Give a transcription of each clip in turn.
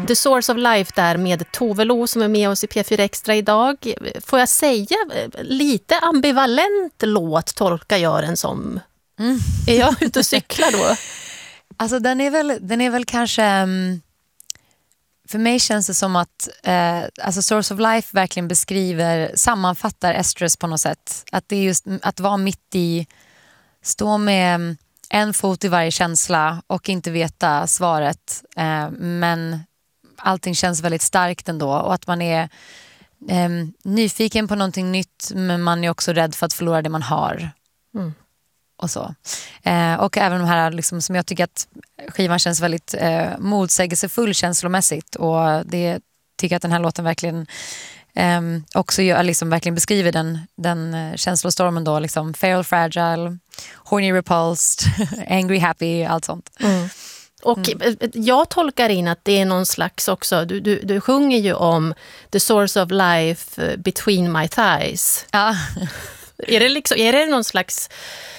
The Source of Life där med Tove Lo som är med oss i P4 Extra idag. Får jag säga, lite ambivalent låt tolkar jag den som. Är jag ute och cyklar då? Alltså den är väl kanske... för mig känns det som att alltså Source of Life verkligen sammanfattar Estrus på något sätt. Att det är just att vara mitt i, stå med en fot i varje känsla och inte veta svaret. Men allting känns väldigt starkt ändå. Och att man är nyfiken på någonting nytt, men man är också rädd för att förlora det man har. Och så. Och även de här liksom, som jag tycker att skivan känns väldigt motsägelsefull känslomässigt, och det tycker jag att den här låten verkligen också liksom verkligen beskriver den känslostormen då, liksom feral, fragile, horny, repulsed, angry, happy, allt sånt. Och jag tolkar in att det är någon slags också, du sjunger ju om the source of life between my thighs. Ja. Är det någon slags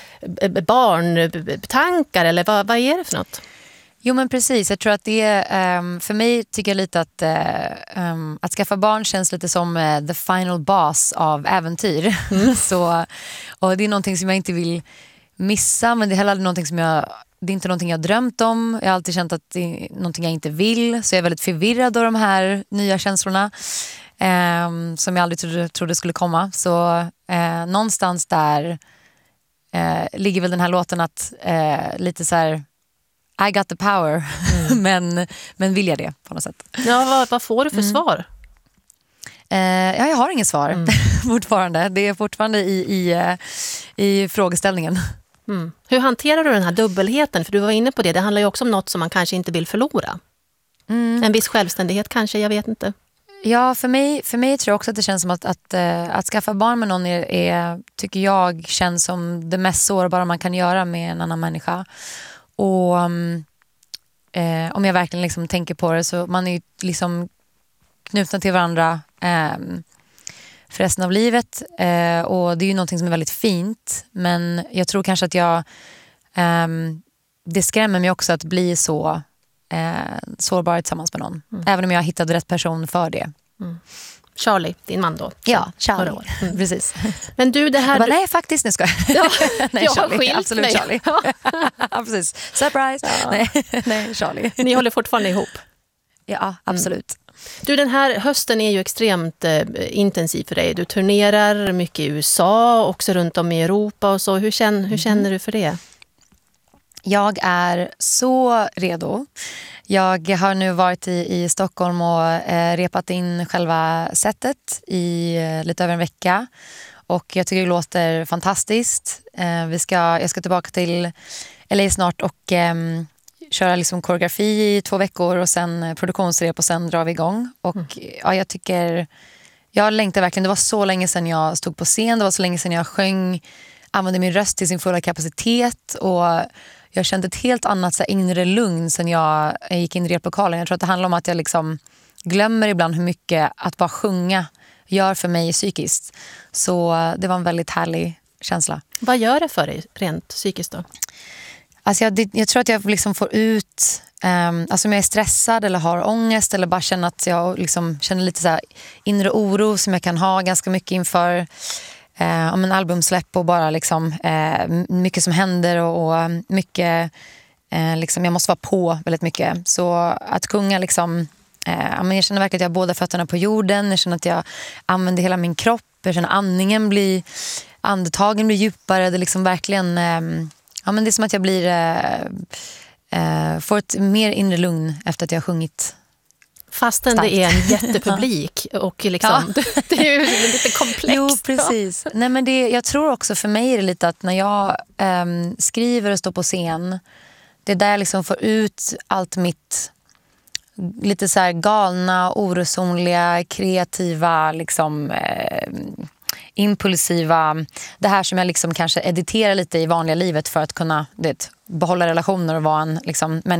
barntankar eller vad är det för något? Jo, men precis, jag tror att det är, för mig tycker jag lite att skaffa barn känns lite som the final boss av äventyr. Så, och det är någonting som jag inte vill missa, men det är heller någonting det är inte någonting jag har drömt om. Jag har alltid känt att det är någonting jag inte vill, så jag är väldigt förvirrad av de här nya känslorna som jag aldrig trodde skulle komma. Så någonstans där ligger väl den här låten att lite så här, I got the power, men vill jag det på något sätt. Ja, vad får du för svar? Ja, jag har inget svar fortfarande. Det är fortfarande i frågeställningen. Hur hanterar du den här dubbelheten? För du var inne på det. Det handlar ju också om något som man kanske inte vill förlora. En viss självständighet kanske, jag vet inte. Ja, för mig tror jag också att det känns som att skaffa barn med någon tycker jag känns som det mest sårbara man kan göra med en annan människa. Och om jag verkligen liksom tänker på det, så man är ju liksom knutna till varandra för resten av livet, och det är ju någonting som är väldigt fint, men jag tror kanske att det skrämmer mig också att bli så sårbar tillsammans med någon, även om jag hittade rätt person för det. Charlie, din man då. Ja, Charlie. Precis. Men du, det här... nej, faktiskt, nu ska jag. Nej, jag Charlie, skilt absolut mig. Charlie. Ja, precis. Surprise. Ja. Nej, Charlie. Ni håller fortfarande ihop. Ja, absolut. Du, den här hösten är ju extremt intensiv för dig. Du turnerar mycket i USA, också runt om i Europa och så. Hur känner du för det? Jag är så redo. Jag har nu varit i Stockholm och repat in själva setet i lite över en vecka. Och jag tycker det låter fantastiskt. Jag ska tillbaka till LA snart och köra liksom koreografi i 2 veckor och sen produktionsrep och sen drar vi igång. Och ja, jag längtar verkligen. Det var så länge sedan jag stod på scen. Det var så länge sedan jag använde min röst till sin fulla kapacitet, och jag kände ett helt annat så här, inre lugn sen jag gick in i replokalen. Jag tror att det handlar om att jag liksom glömmer ibland hur mycket att bara sjunga gör för mig psykiskt. Så det var en väldigt härlig känsla. Vad gör det för dig rent psykiskt då? Alltså jag tror att jag liksom får ut, alltså om jag är stressad eller har ångest eller bara känner att jag liksom känner lite så här inre oro som jag kan ha ganska mycket inför om en albumsläpp, och bara liksom mycket som händer och mycket liksom, jag måste vara på väldigt mycket. Så att sjunga liksom, jag känner verkligen att jag har båda fötterna på jorden. Jag känner att jag använder hela min kropp. Jag känner andetagen blir djupare. Det är liksom verkligen det är som att jag får ett mer inre lugn efter att jag har sjungit. Fastän det är en jättepublik och liksom, det är ju lite komplext. Jo, precis. Nej, men jag tror också för mig är det lite att när jag skriver och står på scen, det är där jag liksom får ut allt mitt lite så här galna, oresonliga, kreativa, liksom impulsiva, det här som jag liksom kanske editerar lite i vanliga livet för att kunna behålla relationer och vara en liksom, människa